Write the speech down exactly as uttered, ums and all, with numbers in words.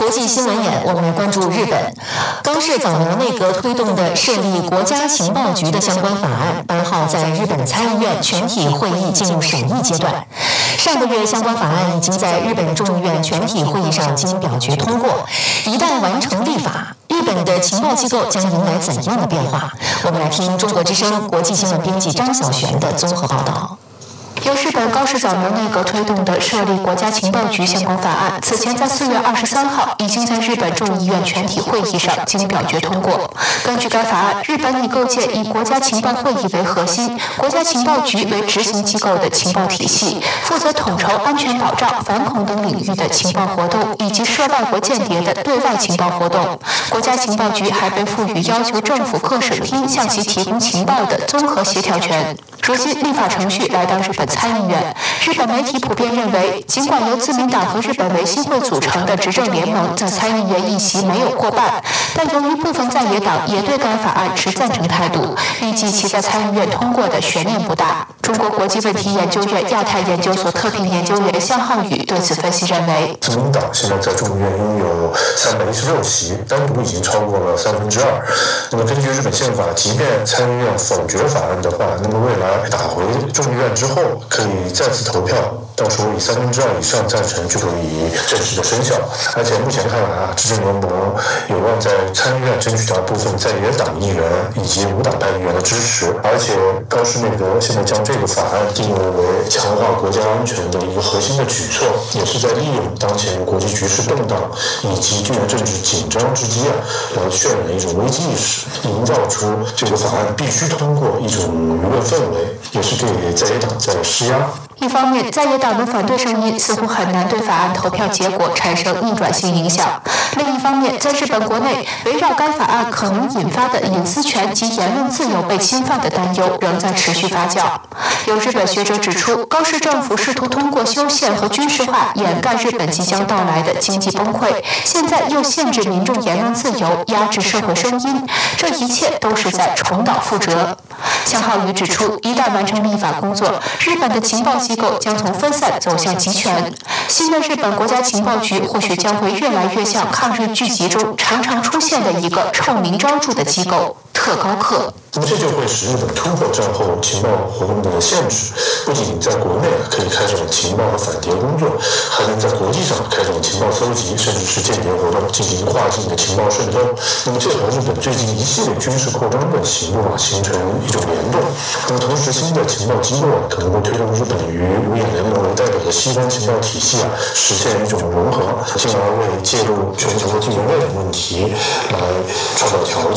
国际新闻眼，我们来关注日本。刚是早苗内阁推动的设立国家情报局的相关法案，八号在日本参议院全体会议进入审议阶段。上个月相关法案已经在日本众议院全体会议上经表决通过，一旦完成立法，日本的情报机构将迎来怎样的变化？我们来听中国之声国际新闻编辑张晓璇的综合报道。由日本高市早苗内阁推动的设立国家情报局相关法案，此前在四月二十三号已经在日本众议院全体会议上经表决通过。根据该法案，日本拟构建以国家情报会议为核心、国家情报局为执行机构的情报体系，负责统筹安全保障、反恐等领域的情报活动，以及涉外国间谍的对外情报活动。国家情报局还被赋予要求政府各省厅向其提供情报的综合协调权。如今立法程序来到日本参议院，日本媒体普遍认为，尽管由自民党和日本维新会组成的执政联盟在参议院议席没有过半，但由于部分在野党也对该法案持赞成态度，预计其在参议院通过的悬念不大。中国国际问题研究院亚太研究所特聘研究员向浩宇对此分析认为， 自民党现在在众议院拥有三百一十六席，单独已经超过了三分之二。那么根据日本宪法，即便参议院否决法案的话，那么未来打回众议院之后，可以再次投票，到时候以三分之二以上赞成就可以正式的生效。而且目前看来啊，执政联盟有望在参议院争取到部分在野党议员以及无党派议员的支持。而且高市内阁现在将这个法案定位为强化国家安全的一个核心的举措，也是在利用当前国际局势动荡以及地缘政治紧张之际啊，来渲染一种危机意识，营造出这个法案必须通过一种舆论氛围，也是对在野党在施压。 一方面，在野党的反对声音似乎很难对法案投票结果产生逆转性影响。另一方面，在日本国内，围绕该法案可能引发的隐私权及言论自由被侵犯的担忧仍在持续发酵。有日本学者指出，高市政府试图通过修宪和军事化掩盖日本即将到来的经济崩溃，现在又限制民众言论自由，压制社会声音，这一切都是在重蹈覆辙。向浩宇指出，一旦完成立法工作，日本的情报机构将从分散走向集权，新的日本国家情报局或许将会越来越像抗日剧集中常常出现的一个臭名昭著的机构——特高课。 那么这就会使日本突破战后情报活动的限制，不仅在国内可以开展情报和反谍工作，还能在国际上开展情报搜集，甚至是间谍活动，进行跨境的情报渗透。那么这和日本最近一系列军事扩张的行动啊，形成一种联动。那么同时，新的情报机构啊，可能会推动日本与五眼联盟为代表的西方情报体系啊，实现一种融合，进而为介入全球地缘内的问题来创造条件。